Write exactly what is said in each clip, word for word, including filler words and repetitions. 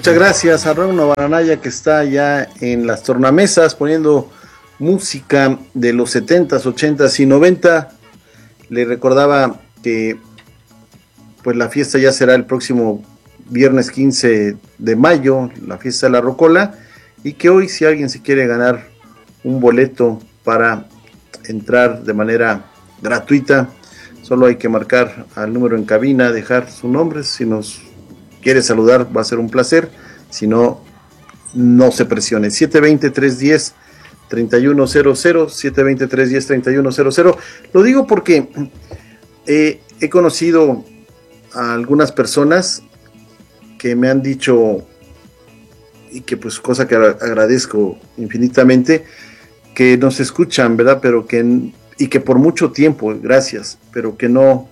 Muchas gracias a Raúl Navarranaya, que está ya en las tornamesas poniendo música de los setentas, ochentas y noventa. Le recordaba que pues la fiesta ya será el próximo viernes quince de mayo, la fiesta de la Rocola, y que hoy, si alguien se quiere ganar un boleto para entrar de manera gratuita, solo hay que marcar al número en cabina, dejar su nombre. Si nos quiere saludar va a ser un placer, si no, no se presione. siete dos cero, tres uno cero, tres uno cero cero, siete dos cero, tres uno cero, tres uno cero cero. Lo digo porque eh, he conocido a algunas personas que me han dicho, y que pues cosa que agradezco infinitamente, que nos escuchan, ¿verdad? Pero que, y que por mucho tiempo, gracias, pero que no,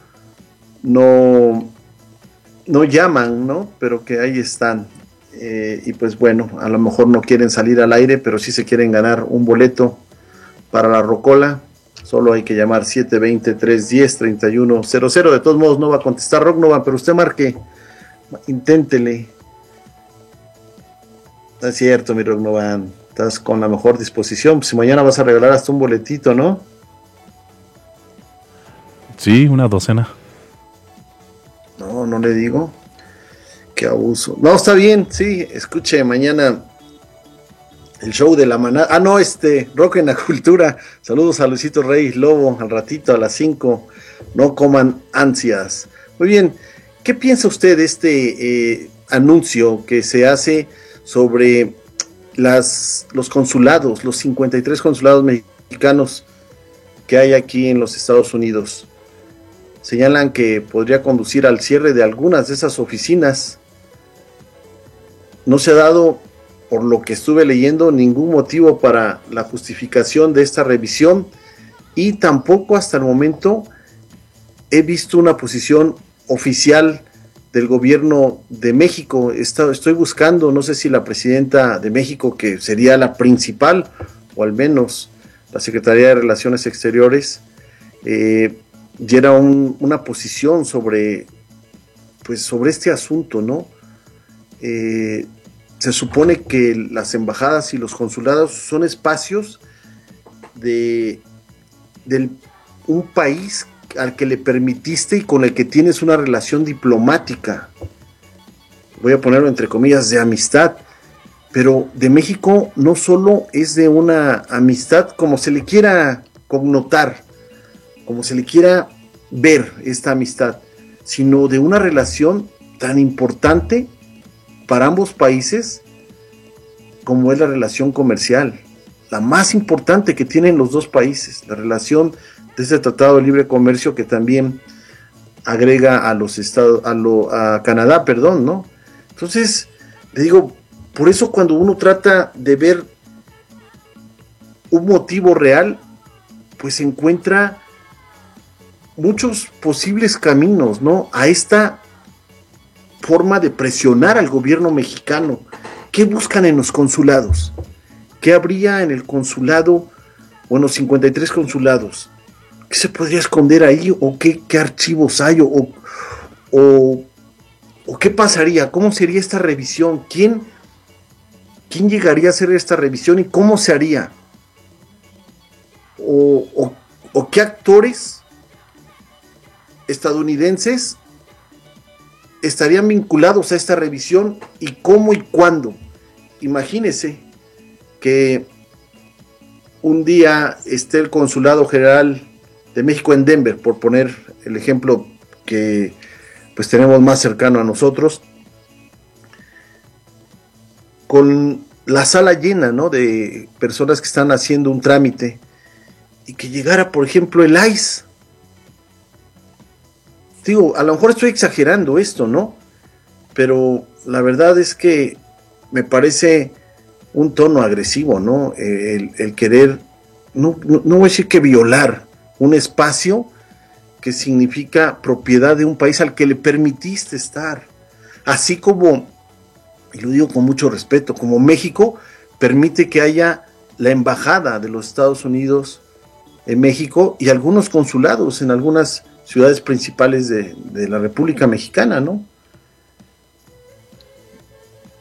no, no llaman, ¿no? Pero que ahí están. Eh, y pues bueno, a lo mejor no quieren salir al aire, pero sí se quieren ganar un boleto para la Rocola. Solo hay que llamar siete dos cero, tres uno cero, tres uno cero cero. De todos modos no va a contestar Rocknovan, pero usted marque, inténtele. No es cierto, mi Rocknovan, estás con la mejor disposición. Si mañana vas a regalar hasta un boletito, ¿no? Sí, una docena. No, no le digo. Qué abuso. No, está bien, sí, escuche mañana el show de la manada. Ah, no, este, Rock en la Cultura. Saludos a Luisito Reyes Lobo, al ratito a las cinco. No coman ansias. Muy bien, ¿qué piensa usted de este eh, anuncio que se hace sobre las, los consulados, los cincuenta y tres consulados mexicanos que hay aquí en los Estados Unidos? Señalan que podría conducir al cierre de algunas de esas oficinas. No se ha dado, por lo que estuve leyendo, ningún motivo para la justificación de esta revisión, y tampoco hasta el momento he visto una posición oficial del gobierno de México. Estoy buscando, no sé si la presidenta de México, que sería la principal, o al menos la Secretaría de Relaciones Exteriores, eh, diera un, una posición sobre, pues sobre este asunto, ¿no? Eh, se supone que las embajadas y los consulados son espacios de, de un país al que le permitiste y con el que tienes una relación diplomática, voy a ponerlo entre comillas, de amistad. Pero de México no solo es de una amistad, como se le quiera connotar, como se le quiera ver esta amistad, sino de una relación tan importante para ambos países como es la relación comercial, la más importante que tienen los dos países, la relación de este Tratado de Libre Comercio, que también agrega a los estados, a, lo, a Canadá, perdón, ¿no? Entonces, le digo, por eso cuando uno trata de ver un motivo real, pues encuentra muchos posibles caminos, ¿no? A esta forma de presionar al gobierno mexicano. ¿Qué buscan en los consulados? ¿Qué habría en el consulado o en los cincuenta y tres consulados? ¿Qué se podría esconder ahí? ¿O qué, qué archivos hay? ¿O, o, o qué pasaría? ¿Cómo sería esta revisión? ¿Quién, quién llegaría a hacer esta revisión y cómo se haría? ¿O, o, o qué actores estadounidenses estarían vinculados a esta revisión y cómo y cuándo? Imagínese que un día esté el Consulado General de México en Denver, por poner el ejemplo que pues tenemos más cercano a nosotros, con la sala llena, ¿no?, de personas que están haciendo un trámite, y que llegara, por ejemplo, el I C E. Digo, a lo mejor estoy exagerando esto, ¿no? Pero la verdad es que me parece un tono agresivo, ¿no? El, el querer, no, no, no voy a decir que violar un espacio que significa propiedad de un país al que le permitiste estar. Así como, y lo digo con mucho respeto, como México permite que haya la embajada de los Estados Unidos en México y algunos consulados en algunas ciudades principales de, de la República Mexicana, ¿no?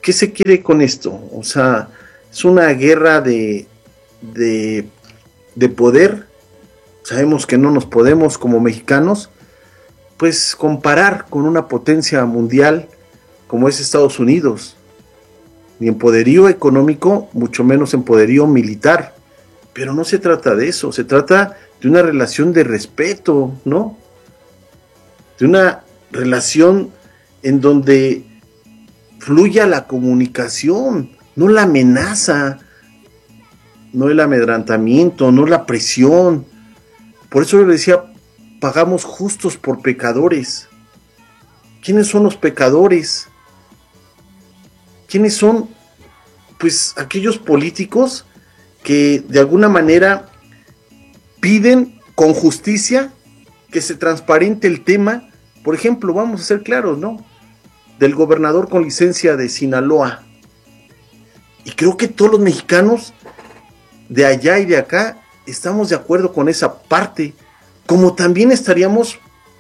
¿qué se quiere con esto? O sea, es una guerra de, de, de poder. Sabemos que no nos podemos como mexicanos, pues comparar con una potencia mundial como es Estados Unidos, ni en poderío económico, mucho menos en poderío militar, pero no se trata de eso, se trata de una relación de respeto, ¿no? De una relación en donde fluya la comunicación, no la amenaza, no el amedrentamiento, no la presión. Por eso yo le decía, pagamos justos por pecadores. ¿Quiénes son los pecadores? ¿Quiénes son? Pues aquellos políticos que de alguna manera piden con justicia que se transparente el tema. Por ejemplo, vamos a ser claros, ¿no? Del gobernador con licencia de Sinaloa. Y creo que todos los mexicanos de allá y de acá estamos de acuerdo con esa parte, como también estaríamos,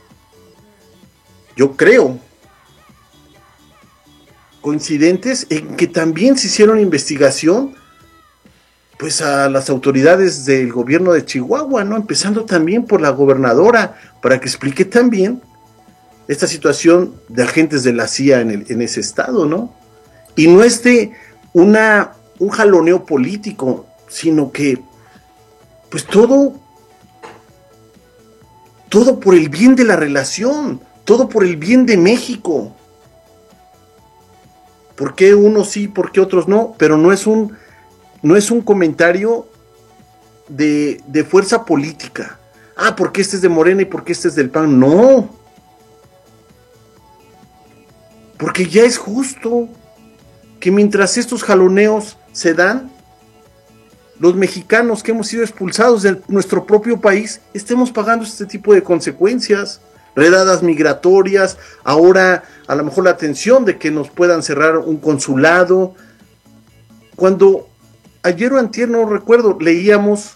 yo creo, coincidentes en que también se hicieron investigación pues a las autoridades del gobierno de Chihuahua, ¿no? Empezando también por la gobernadora, para que explique también esta situación de agentes de la C I A en, el, en ese estado, ¿no? Y no es de una, un jaloneo político, sino que pues todo, todo por el bien de la relación, todo por el bien de México. ¿Por qué unos sí, por qué otros no? Pero no es un, no es un comentario de, de fuerza política. Ah, ¿por qué este es de Morena y por qué este es del P A N? No. Porque ya es justo que mientras estos jaloneos se dan, los mexicanos que hemos sido expulsados de nuestro propio país estemos pagando este tipo de consecuencias, redadas migratorias, ahora a lo mejor la atención de que nos puedan cerrar un consulado. Cuando ayer o antier, no recuerdo, leíamos,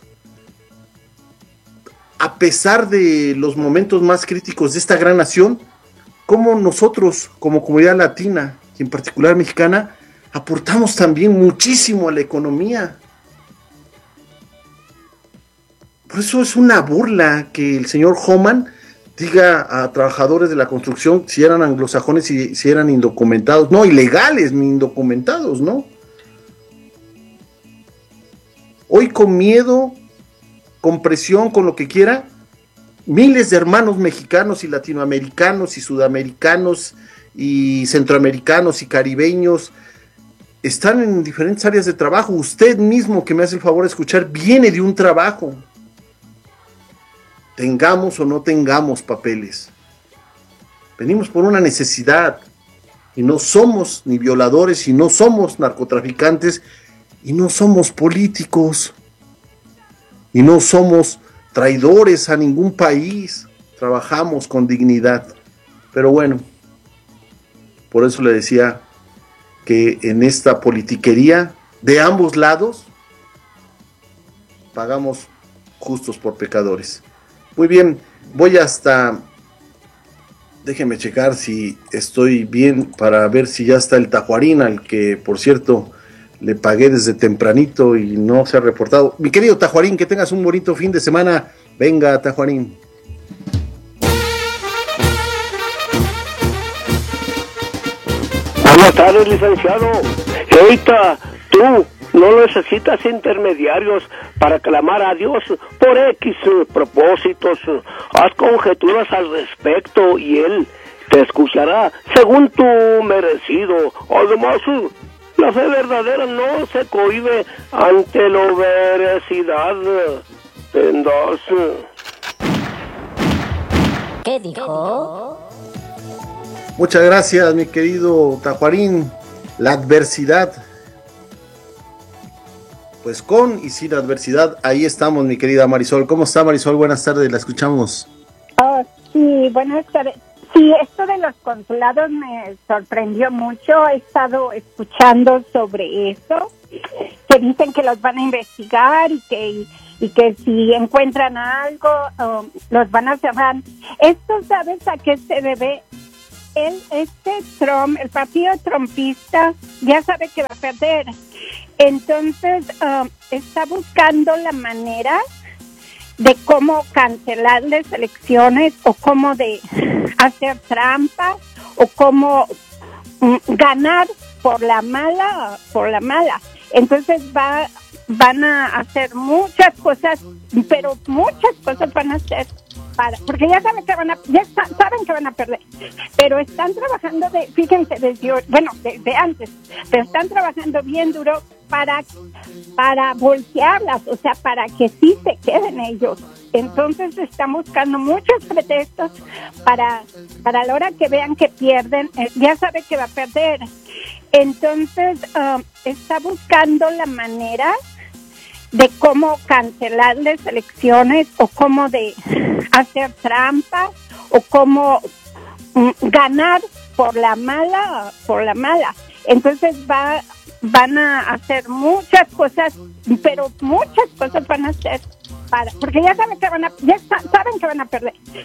a pesar de los momentos más críticos de esta gran nación, cómo nosotros como comunidad latina y en particular mexicana aportamos también muchísimo a la economía. Por eso es una burla que el señor Homan diga a trabajadores de la construcción si eran anglosajones y si eran indocumentados, no, ilegales ni indocumentados, ¿no? Hoy con miedo, con presión, con lo que quiera, miles de hermanos mexicanos y latinoamericanos y sudamericanos y centroamericanos y caribeños están en diferentes áreas de trabajo. Usted mismo que me hace el favor de escuchar viene de un trabajo. Tengamos o no tengamos papeles. Venimos por una necesidad y no somos ni violadores y no somos narcotraficantes y no somos políticos y no somos traidores a ningún país. Trabajamos con dignidad. Pero bueno, por eso le decía que en esta politiquería de ambos lados pagamos justos por pecadores. Muy bien, voy hasta, déjeme checar si estoy bien para ver si ya está el Tajuarín, al que por cierto le pagué desde tempranito y no se ha reportado. Mi querido Tajuarín, que tengas un bonito fin de semana. Venga, Tajuarín. Buenas tardes, licenciado. Eita, tú no necesitas intermediarios para clamar a Dios por X propósitos. Haz conjeturas al respecto y Él te escuchará según tu merecido. Además, la fe verdadera no se cohíbe ante la veracidad. Tendrás. ¿Qué dijo? Muchas gracias, mi querido Tajuarín. La adversidad, pues con y sin adversidad, ahí estamos, mi querida Marisol. ¿Cómo está, Marisol? Buenas tardes, la escuchamos. Oh, sí, buenas tardes. Sí, esto de los consulados me sorprendió mucho. He estado escuchando sobre eso, que dicen que los van a investigar y que y que si encuentran algo, um, los van a cerrar. ¿Esto sabes a qué se debe? él, este Trump, el partido trumpista, ya sabe que va a perder. Entonces, uh, está buscando la manera de cómo cancelar las elecciones o cómo de hacer trampa o cómo um, ganar por la mala, por la mala. Entonces va, van a hacer muchas cosas, pero muchas cosas van a hacer para, porque ya saben que van a, ya saben que van a perder, pero están trabajando de, fíjense, desde, bueno, desde antes, pero están trabajando bien duro para, para voltearlas, o sea, para que sí se queden ellos. Entonces están buscando muchos pretextos para, para la hora que vean que pierden, eh, ya sabe que va a perder. Entonces uh, está buscando la manera de cómo cancelar las elecciones o cómo de hacer trampa o cómo um, ganar por la mala, por la mala. Entonces va, van a hacer muchas cosas, pero muchas cosas van a hacer para, porque ya saben que van a, ya saben que van a perder,